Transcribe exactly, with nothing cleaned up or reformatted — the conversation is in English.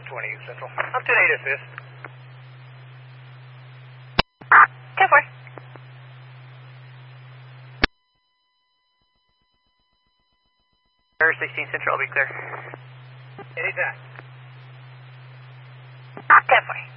twenty Central. I'm ten eight assist. ten four. sixteen Central, I'll be clear. Anytime. ten four.